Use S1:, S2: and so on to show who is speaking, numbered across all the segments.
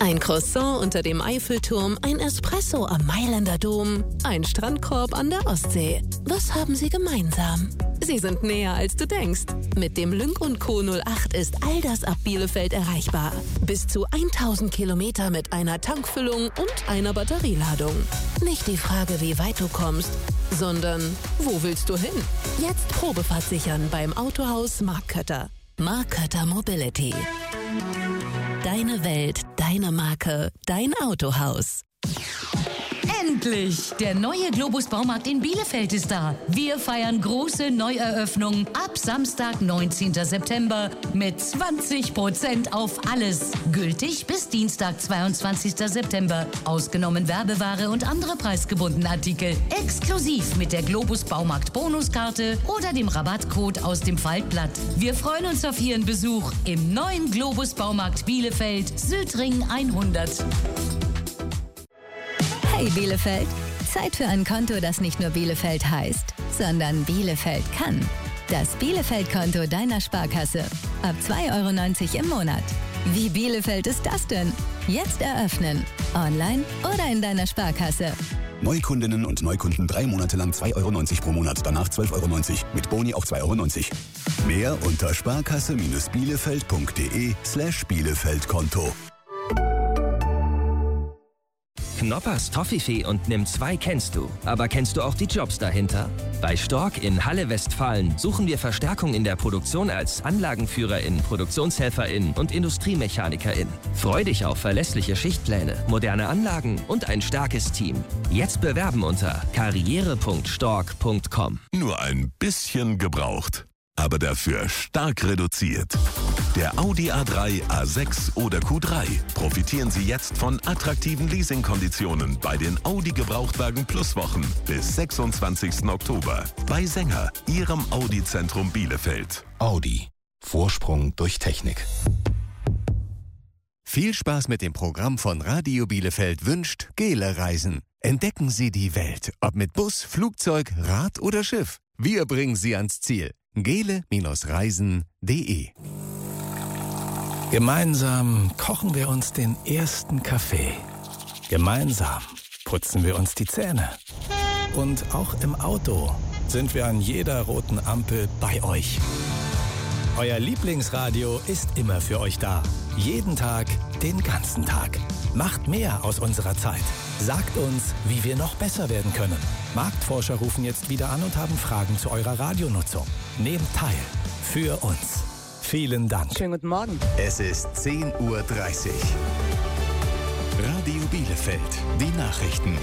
S1: Ein Croissant unter dem Eiffelturm, ein Espresso am Mailänder Dom, ein Strandkorb an der Ostsee. Was haben sie gemeinsam? Sie sind näher, als du denkst. Mit dem Lynk & Co 08 ist all das ab Bielefeld erreichbar. Bis zu 1000 Kilometer mit einer Tankfüllung und einer Batterieladung. Nicht die Frage, wie weit du kommst, sondern wo willst du hin? Jetzt Probefahrt sichern beim Autohaus Mark Kötter. Mark Kötter Mobility. Deine Welt, deine Marke, dein Autohaus.
S2: Endlich! Der neue Globus Baumarkt in Bielefeld ist da. Wir feiern große Neueröffnung ab Samstag, 19. September mit 20% auf alles. Gültig bis Dienstag, 22. September. Ausgenommen Werbeware und andere preisgebundene Artikel. Exklusiv mit der Globus Baumarkt Bonuskarte oder dem Rabattcode aus dem Faltblatt. Wir freuen uns auf Ihren Besuch im neuen Globus Baumarkt Bielefeld, Südring 100.
S3: Hey Bielefeld, Zeit für ein Konto, das nicht nur Bielefeld heißt, sondern Bielefeld kann. Das Bielefeld-Konto deiner Sparkasse. Ab 2,90 € im Monat. Wie Bielefeld ist das denn? Jetzt eröffnen. Online oder in deiner Sparkasse.
S4: Neukundinnen und Neukunden 3 Monate lang 2,90 € pro Monat, danach 12,90 € mit Boni auf 2,90 €. Mehr unter sparkasse-bielefeld.de/Bielefeld-Konto.
S5: Knoppers Toffifee und Nimm 2 kennst du. Aber kennst du auch die Jobs dahinter? Bei Stork in Halle Westfalen suchen wir Verstärkung in der Produktion als Anlagenführerin, Produktionshelferin und Industriemechanikerin. Freu dich auf verlässliche Schichtpläne, moderne Anlagen und ein starkes Team. Jetzt bewerben unter karriere.stork.com.
S6: Nur ein bisschen gebraucht, aber dafür stark reduziert. Der Audi A3, A6 oder Q3. Profitieren Sie jetzt von attraktiven Leasingkonditionen bei den Audi Gebrauchtwagen Plus Wochen bis 26. Oktober. Bei Sänger, Ihrem Audi-Zentrum Bielefeld.
S7: Audi. Vorsprung durch Technik.
S8: Viel Spaß mit dem Programm von Radio Bielefeld wünscht Gele Reisen. Entdecken Sie die Welt, ob mit Bus, Flugzeug, Rad oder Schiff. Wir bringen Sie ans Ziel. gele-reisen.de.
S7: Gemeinsam kochen wir uns den ersten Kaffee. Gemeinsam putzen wir uns die Zähne. Und auch im Auto sind wir an jeder roten Ampel bei euch. Euer Lieblingsradio ist immer für euch da. Jeden Tag, den ganzen Tag. Macht mehr aus unserer Zeit. Sagt uns, wie wir noch besser werden können. Marktforscher rufen jetzt wieder an und haben Fragen zu eurer Radionutzung. Nehmt teil. Für uns. Vielen Dank.
S9: Schönen guten Morgen.
S8: Es ist 10:30 Uhr. Radio Bielefeld. Die Nachrichten.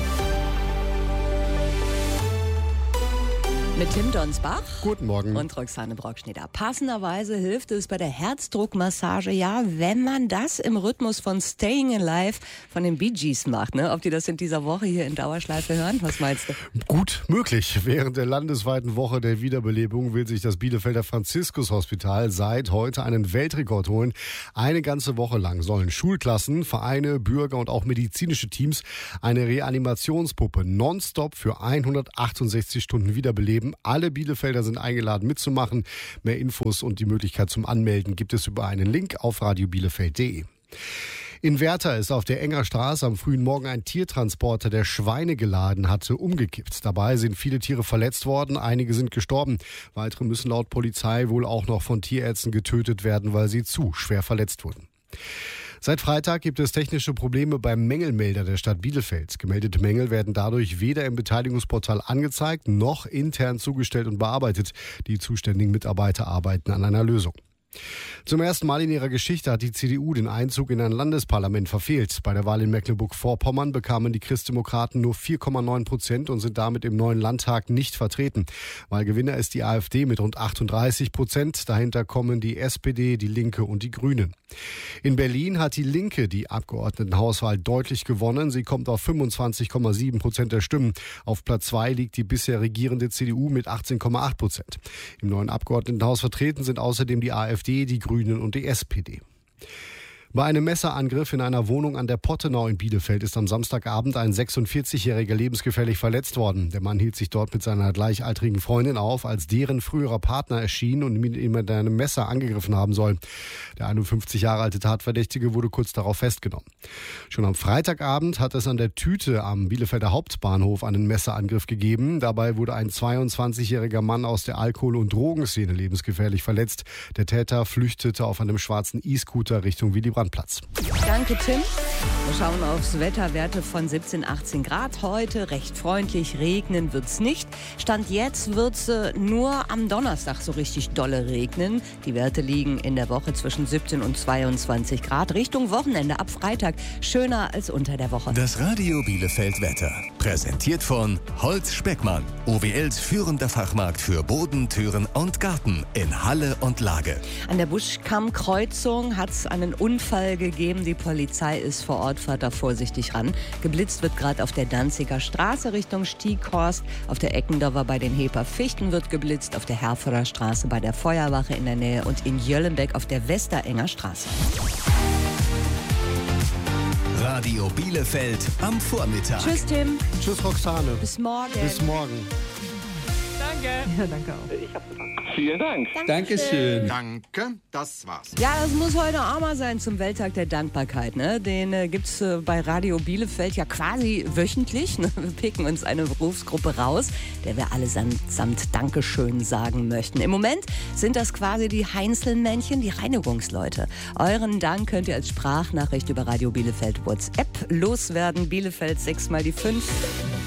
S9: Mit Tim Donsbach.
S10: Guten Morgen.
S9: Und Roxane Brockschneider. Passenderweise hilft es bei der Herzdruckmassage, ja, wenn man das im Rhythmus von Staying Alive von den Bee Gees macht. Ne? Ob die das in dieser Woche hier in Dauerschleife hören? Was meinst du?
S10: Gut möglich. Während der landesweiten Woche der Wiederbelebung will sich das Bielefelder Franziskus-Hospital seit heute einen Weltrekord holen. Eine ganze Woche lang sollen Schulklassen, Vereine, Bürger und auch medizinische Teams eine Reanimationspuppe nonstop für 168 Stunden wiederbeleben. Alle Bielefelder sind eingeladen mitzumachen. Mehr Infos und die Möglichkeit zum Anmelden gibt es über einen Link auf radiobielefeld.de. In Werther ist auf der Enger Straße am frühen Morgen ein Tiertransporter, der Schweine geladen hatte, umgekippt. Dabei sind viele Tiere verletzt worden, einige sind gestorben. Weitere müssen laut Polizei wohl auch noch von Tierärzten getötet werden, weil sie zu schwer verletzt wurden. Seit Freitag gibt es technische Probleme beim Mängelmelder der Stadt Bielefeld. Gemeldete Mängel werden dadurch weder im Beteiligungsportal angezeigt, noch intern zugestellt und bearbeitet. Die zuständigen Mitarbeiter arbeiten an einer Lösung. Zum ersten Mal in ihrer Geschichte hat die CDU den Einzug in ein Landesparlament verfehlt. Bei der Wahl in Mecklenburg-Vorpommern bekamen die Christdemokraten nur 4,9% und sind damit im neuen Landtag nicht vertreten. Wahlgewinner ist die AfD mit rund 38%. Dahinter kommen die SPD, die Linke und die Grünen. In Berlin hat die Linke die Abgeordnetenhauswahl deutlich gewonnen. Sie kommt auf 25,7% der Stimmen. Auf Platz 2 liegt die bisher regierende CDU mit 18,8%. Im neuen Abgeordnetenhaus vertreten sind außerdem die AfD, die Grünen und die SPD. Bei einem Messerangriff in einer Wohnung an der Pottenau in Bielefeld ist am Samstagabend ein 46-Jähriger lebensgefährlich verletzt worden. Der Mann hielt sich dort mit seiner gleichaltrigen Freundin auf, als deren früherer Partner erschien und ihn mit einem Messer angegriffen haben soll. Der 51 Jahre alte Tatverdächtige wurde kurz darauf festgenommen. Schon am Freitagabend hat es an der Tüte am Bielefelder Hauptbahnhof einen Messerangriff gegeben. Dabei wurde ein 22-jähriger Mann aus der Alkohol- und Drogenszene lebensgefährlich verletzt. Der Täter flüchtete auf einem schwarzen E-Scooter Richtung Willy-Brandt-Platz.
S9: Danke, Tim. Wir schauen aufs Wetter. Werte von 17, 18 Grad. Heute recht freundlich. Regnen wird's nicht. Stand jetzt wird's nur am Donnerstag so richtig dolle regnen. Die Werte liegen in der Woche zwischen 17 und 22 Grad. Richtung Wochenende ab Freitag schöner als unter der Woche.
S8: Das Radio Bielefeld Wetter. Präsentiert von Holz Speckmann. OWLs führender Fachmarkt für Boden, Türen und Garten in Halle und Lage.
S9: An der Buschkamm-Kreuzung hat es einen Unfall gegeben. Die Polizei ist vor Ort, fahrt da vorsichtig ran. Geblitzt wird gerade auf der Danziger Straße Richtung Stieghorst. Auf der Eckendorfer bei den Heper-Fichten wird geblitzt. Auf der Herforder Straße bei der Feuerwache in der Nähe und in Jöllenbeck auf der Westerenger Straße.
S8: Radio Bielefeld am Vormittag.
S9: Tschüss, Tim.
S10: Tschüss, Roxane.
S9: Bis morgen.
S10: Bis morgen.
S11: Danke.
S9: Ja, danke auch.
S12: Vielen Dank.
S11: Dankeschön.
S13: Danke, das war's.
S9: Ja, das muss heute auch mal sein zum Welttag der Dankbarkeit. Ne? Den gibt's bei Radio Bielefeld ja quasi wöchentlich. Ne? Wir picken uns eine Berufsgruppe raus, der wir allesamt Dankeschön sagen möchten. Im Moment sind das quasi die Heinzelmännchen, die Reinigungsleute. Euren Dank könnt ihr als Sprachnachricht über Radio Bielefeld WhatsApp loswerden. Bielefeld 6 mal die 5.